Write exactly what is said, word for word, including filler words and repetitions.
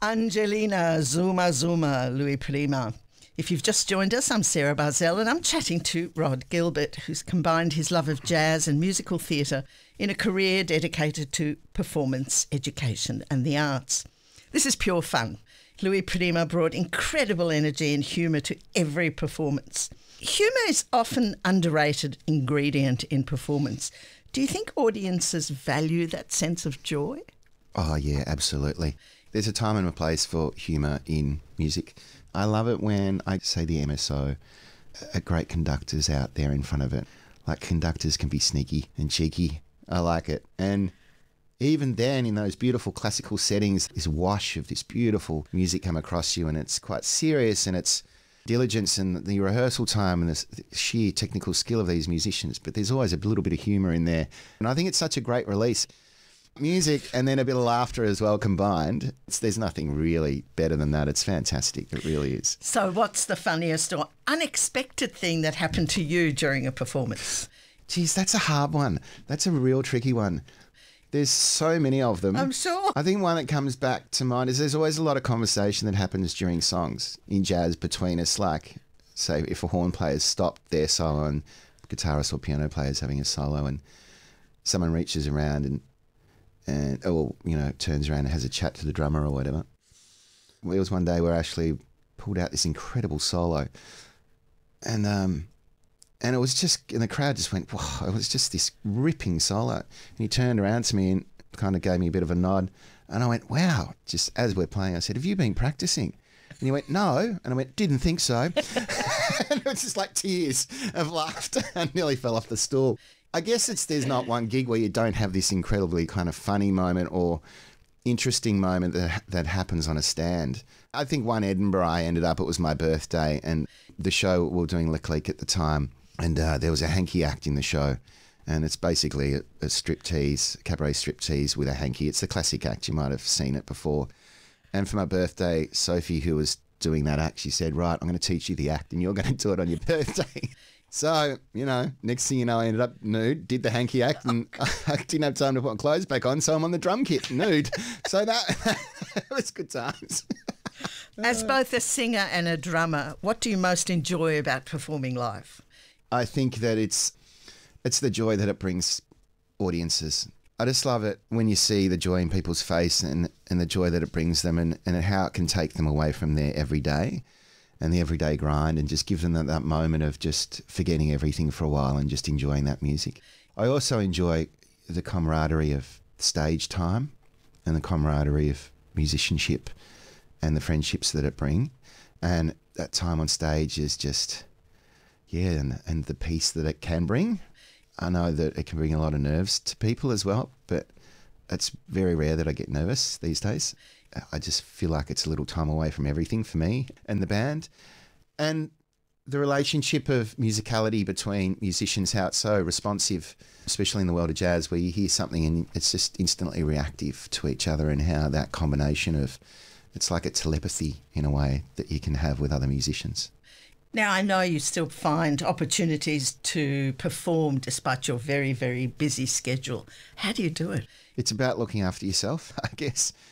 Angelina Zuma Zuma, Louis Prima. If you've just joined us, I'm Sarah Barzell and I'm chatting to Rod Gilbert, who's combined his love of jazz and musical theatre in a career dedicated to performance, education and the arts. This is pure fun. Louis Prima brought incredible energy and humour to every performance. Humour is often an underrated ingredient in performance. Do you think audiences value that sense of joy? Oh, yeah, absolutely. There's a time and a place for humour in music. I love it when I say the M S O, a great conductor's out there in front of it. Like, conductors can be sneaky and cheeky. I like it. And even then, in those beautiful classical settings, this wash of this beautiful music come across you, and it's quite serious, and it's diligence and the rehearsal time and the sheer technical skill of these musicians. But there's always a little bit of humour in there. And I think it's such a great release. Music and then a bit of laughter as well combined. It's, there's nothing really better than that. It's fantastic. It really is. So what's the funniest or unexpected thing that happened to you during a performance? Geez, that's a hard one. That's a real tricky one. There's so many of them. I'm sure. I think one that comes back to mind is there's always a lot of conversation that happens during songs in jazz between us. Like, say, if a horn player's stopped their solo and guitarist or piano player's having a solo and someone reaches around and, and or, you know, turns around and has a chat to the drummer or whatever. There was one day where Ashley pulled out this incredible solo and um, and it was just, and the crowd just went, wow, it was just this ripping solo. And he turned around to me and kind of gave me a bit of a nod. And I went, wow, just as we're playing, I said, have you been practicing? And he went, no. And I went, didn't think so. And it was just like tears of laughter. I nearly fell off the stool. I guess it's there's not one gig where you don't have this incredibly kind of funny moment or interesting moment that that happens on a stand. I think one Edinburgh, I ended up, it was my birthday, and the show, we were doing Leclerc at the time, and uh, there was a hanky act in the show, and it's basically a, a striptease, a cabaret striptease with a hanky. It's the classic act. You might have seen it before. And for my birthday, Sophie, who was doing that act, she said, right, I'm going to teach you the act and you're going to do it on your birthday. So, you know, next thing you know, I ended up nude, did the hanky act, and I didn't have time to put my clothes back on, so I'm on the drum kit nude. So that it was good times. As both a singer and a drummer, what do you most enjoy about performing live? I think that it's it's the joy that it brings audiences. I just love it when you see the joy in people's face and, and the joy that it brings them, and, and how it can take them away from their everyday and the everyday grind, and just give them that, that moment of just forgetting everything for a while and just enjoying that music. I also enjoy the camaraderie of stage time and the camaraderie of musicianship and the friendships that it brings. And that time on stage is just, yeah, and, and the peace that it can bring. I know that it can bring a lot of nerves to people as well, but it's very rare that I get nervous these days. I just feel like it's a little time away from everything for me and the band. And the relationship of musicality between musicians, how it's so responsive, especially in the world of jazz, where you hear something and it's just instantly reactive to each other, and how that combination of, it's like a telepathy in a way that you can have with other musicians. Now, I know you still find opportunities to perform despite your very, very busy schedule. How do you do it? It's about looking after yourself, I guess.